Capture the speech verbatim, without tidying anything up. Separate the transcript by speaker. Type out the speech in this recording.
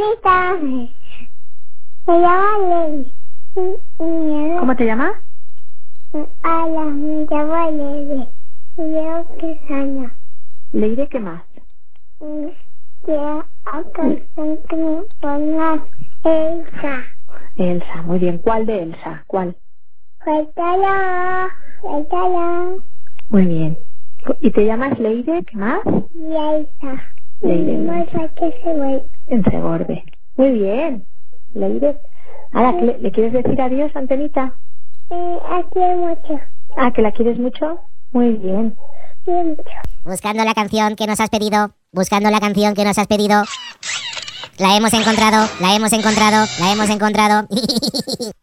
Speaker 1: Antenita. Se llama Ley.
Speaker 2: ¿Cómo te llamas?
Speaker 1: Hola, me llamo Ley. Llevo tres años.
Speaker 2: Leire, ¿qué más?
Speaker 1: Quiero a canción que me pongas Elsa.
Speaker 2: Elsa, muy bien. ¿Cuál de Elsa? ¿Cuál?
Speaker 1: Suéltala, suéltala.
Speaker 2: Muy bien. ¿Y te llamas Leire? ¿Qué más?
Speaker 1: Y Elsa.
Speaker 2: Leire.
Speaker 1: No sé qué se ve.
Speaker 2: En Segorbe. Muy bien. Leire. Ahora, ¿le, ¿le quieres decir adiós, Antenita?
Speaker 1: Eh, aquí hay mucho.
Speaker 2: Ah, ¿que la quieres mucho? Muy bien.
Speaker 1: Aquí hay mucho.
Speaker 3: Buscando la canción que nos has pedido, buscando la canción que nos has pedido. La hemos encontrado, la hemos encontrado, la hemos encontrado.